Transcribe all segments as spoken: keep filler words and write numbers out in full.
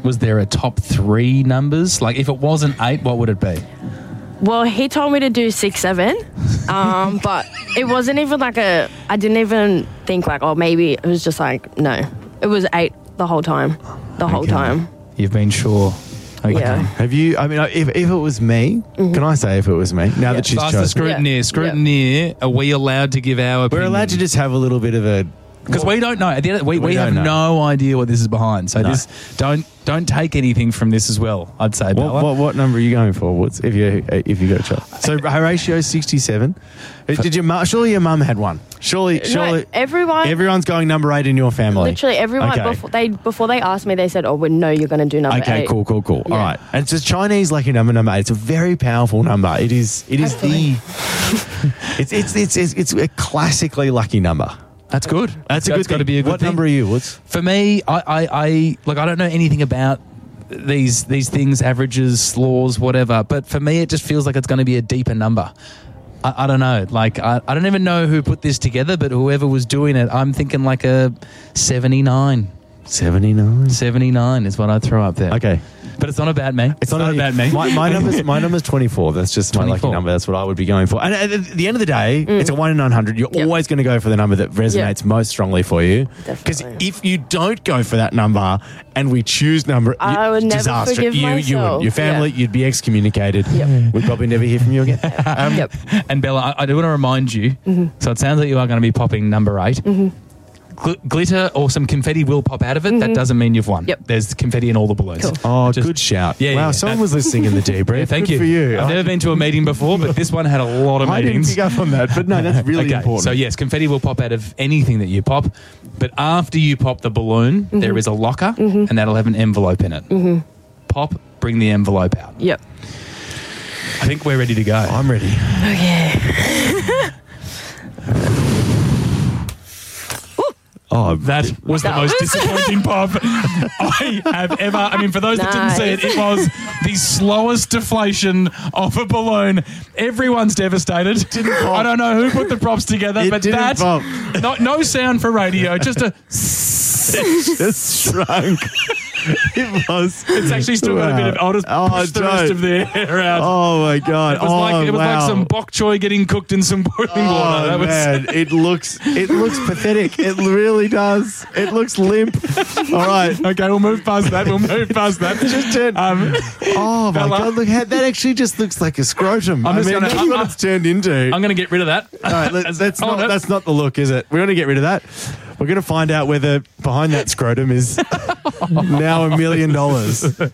was there a top three numbers? Like, if it wasn't eight, what would it be? Well, he told me to do six, seven, um, but it wasn't even like a, I didn't even think like, oh, maybe it was just like, no. It was eight the whole time, the whole Okay. time. You've been sure. Okay. Yeah. Have you, I mean, if, if it was me, Mm-hmm. can I say if it was me? Now that she's Ask the chosen. scrutineer. Scrutineer, are we allowed to give our We're opinion? allowed to just have a little bit of a... Because we don't know. At the end of, we, We we have don't no know. idea what this is behind. So No. this don't don't take anything from this as well, I'd say, What, Bella. what, what number are you going for? What's, if you if you got a shot? So Horatio is sixty-seven. Did your mum? Surely your mum had one. Surely, surely No, everyone, everyone's going number eight in your family. literally everyone, Okay. before they before they asked me, they said, oh, well, no, you're going to do number Okay, eight. cool, cool, cool. Yeah. All right, and it's a Chinese lucky number, number eight. It's a very powerful number. It is. It is the. it's, it's it's it's it's a classically lucky number. That's good. That's a good got to thing. be a good What thing. number are you, Woods? For me, I, I, I like I don't know anything about these these things, averages, laws, whatever. But for me, it just feels like it's going to be a deeper number. I, I don't know. Like I, I don't even know who put this together, but whoever was doing it, I'm thinking like a seventy-nine. seventy-nine. seventy-nine is what I'd throw up there. Okay. But it's not about me. It's, not, a- about me. My, my number's my number's twenty-four. That's just my lucky twenty-four. number. That's what I would be going for. And at the end of the day, it's a one in nine hundred. You're Yep. always going to go for the number that resonates Yep. most strongly for you. Because Definitely. if you don't go for that number and we choose number, I you- would never disaster. forgive you, you would. myself. Your family, Yeah. you'd be excommunicated. Yep. We'd probably never hear from you again. Um, Yep. And Bella, I, I do want to remind you, so it sounds like you are going to be popping number eight. Gl- glitter or some confetti will pop out of it. That doesn't mean you've won. Yep. There's confetti in all the balloons. Cool. Oh, Just- good shout. Yeah, wow, yeah, someone that- was listening in the debrief. Yeah, thank Good you. for you. I've I- never been to a meeting before, but this one had a lot of I didn't meetings. pick up on that, but no, that's really okay, important. so yes, confetti will pop out of anything that you pop, but after you pop the balloon, there is a locker, and that'll have an envelope in it. Pop, bring the envelope out. Yep. I think we're ready to go. I'm ready. Okay. Oh, That was the That most was- disappointing pop I have ever. I mean, for those that didn't see it, Nice. it was the slowest deflation of a balloon. Everyone's devastated. I don't know who put the props together, It but didn't that pop. no, no sound for radio, just a. just shrunk. It was. It's actually still got a bit of. I'll just Oh, push the rest don't. of the air out. Oh my god! It was oh, like it was wow. like some bok choy getting cooked in some boiling Oh water. That was man, it looks it looks pathetic. It really does. It looks limp. All right. okay. We'll move past that. We'll move past that. Just turn. Um, Oh my Bella. god! Look how that actually just looks like a scrotum. I'm I just mean, gonna- that's I'm- what it's turned into. I'm going to get rid of that. All right, let, that's Oh, not no. that's not the look, is it? We're going to get rid of that. We're going to find out whether behind that scrotum is now a million dollars. Good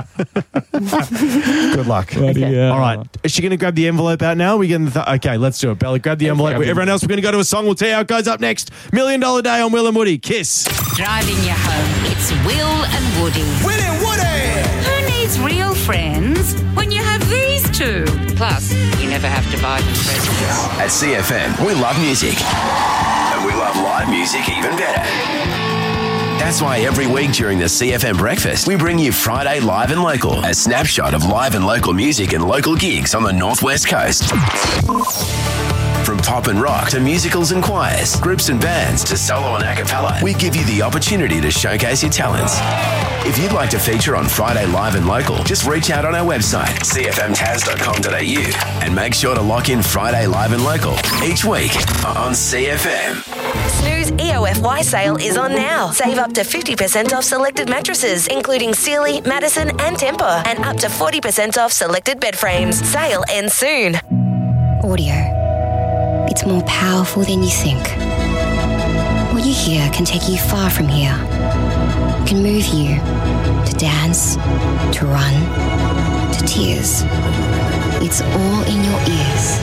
luck. hell. All right. Is she going to grab the envelope out now? We getting th- okay, let's do it. Bella, grab the envelope. grab the Everyone else, we're going to go to a song. We'll tell you how it goes up next. Million Dollar Day on Will and Woody. Kiss. Driving you home, it's Will and Woody. Will and Woody! Who needs real friends when you have these two? Plus, you never have to buy them presents. At C F M, we love music. And we love live music even better. That's why every week during the C F M Breakfast, we bring you Friday Live and Local, a snapshot of live and local music and local gigs on the Northwest Coast. From pop and rock to musicals and choirs, groups and bands to solo and a cappella, we give you the opportunity to showcase your talents. If you'd like to feature on Friday Live and Local, just reach out on our website, c f m taz dot com dot a u, and make sure to lock in Friday Live and Local each week on C F M. Snooze E O F Y sale is on now. Save up to fifty percent off selected mattresses, including Sealy, Madison and Tempur, and up to forty percent off selected bed frames. Sale ends soon. Audio. It's more powerful than you think. What you hear can take you far from here. It can move you to dance, to run, to tears. It's all in your ears.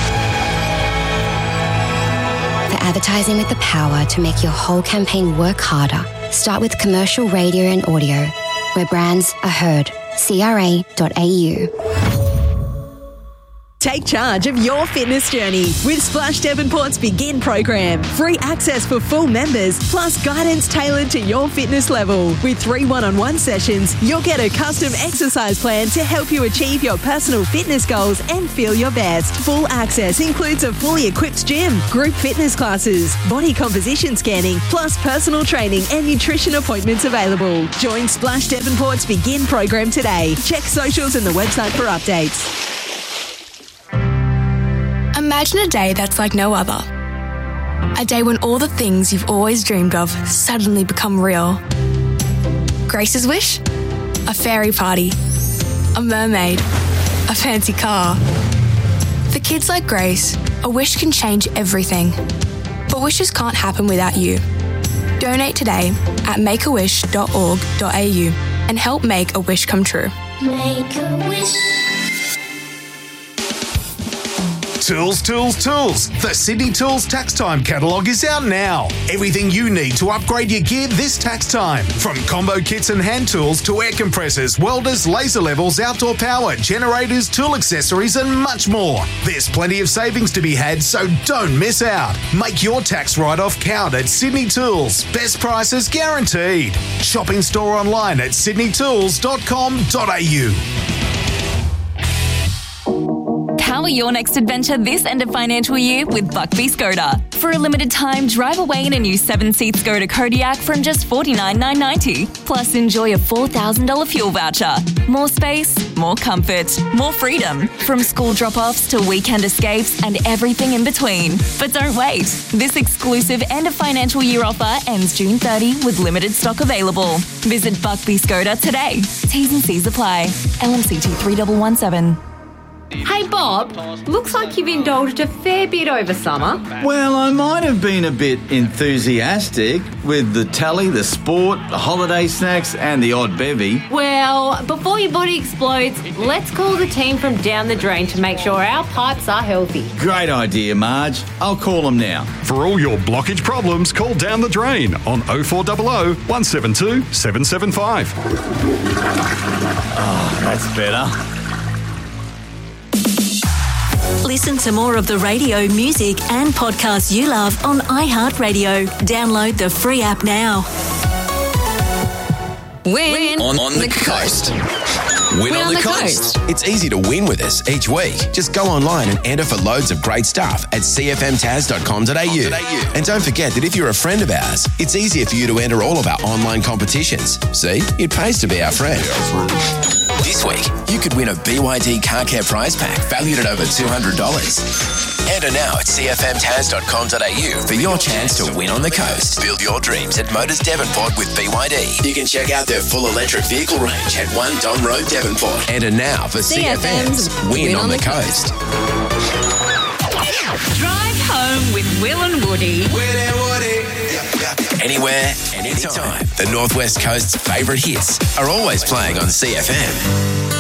For advertising with the power to make your whole campaign work harder, start with commercial radio and audio, where brands are heard. C R A dot A U. Take charge of your fitness journey with Splash Devonport's Begin program. Free access for full members, plus guidance tailored to your fitness level. With three one-on-one sessions, you'll get a custom exercise plan to help you achieve your personal fitness goals and feel your best. Full access includes a fully equipped gym, group fitness classes, body composition scanning, plus personal training and nutrition appointments available. Join Splash Devonport's Begin program today. Check socials and the website for updates. Imagine a day that's like no other. A day when all the things you've always dreamed of suddenly become real. Grace's wish? A fairy party. A mermaid. A fancy car. For kids like Grace, a wish can change everything. But wishes can't happen without you. Donate today at make a wish dot org dot a u and help make a wish come true. Make a wish. Tools, tools, tools. The Sydney Tools Tax Time catalogue is out now. Everything you need to upgrade your gear this tax time. From combo kits and hand tools to air compressors, welders, laser levels, outdoor power, generators, tool accessories and much more. There's plenty of savings to be had, so don't miss out. Make your tax write-off count at Sydney Tools. Best prices guaranteed. Shop in store online at sydney tools dot com dot a u. Power your next adventure this end of financial year with Buckby Skoda. For a limited time, drive away in a new seven-seat Skoda Kodiaq from just forty-nine thousand nine hundred ninety dollars. Plus, enjoy a four thousand dollars fuel voucher. More space, more comfort, more freedom. From school drop-offs to weekend escapes and everything in between. But don't wait. This exclusive end of financial year offer ends June thirtieth with limited stock available. Visit Buckby Skoda today. T's and C's apply. L M C T three one one seven. Hey Bob, looks like you've indulged a fair bit over summer. Well, I might have been a bit enthusiastic with the telly, the sport, the holiday snacks and the odd bevy. Well, before your body explodes, let's call the team from Down the Drain to make sure our pipes are healthy. Great idea, Marge. I'll call them now. For all your blockage problems, call Down the Drain on oh four hundred, one seven two, seven seven five. Oh, that's better. Listen to more of the radio, music and podcasts you love on iHeartRadio. Download the free app now. Win, on, on the coast. Win, on, on the, the coast. coast. It's easy to win with us each week. Just go online and enter for loads of great stuff at c f m taz dot com dot a u. And don't forget that if you're a friend of ours, it's easier for you to enter all of our online competitions. See, it pays to be our friend. This week, you could win a B Y D car care prize pack valued at over two hundred dollars. Enter now at c f m taz dot com dot a u for your chance to win on the coast. Build your dreams at Motors Devonport with B Y D. You can check out their full electric vehicle range at one Don Road, Devonport. Enter now for C F M's Win, Win on, on the, the Coast. Drive home with Will and Woody. Will and Woody. Anywhere, anytime. The Northwest Coast's favourite hits are always playing on C F M.